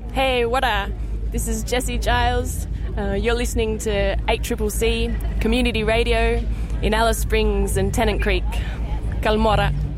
Hey, what a... This is Jessie Giles. You're listening to 8CCC Community Radio in Alice Springs and Tennant Creek. Kalmora.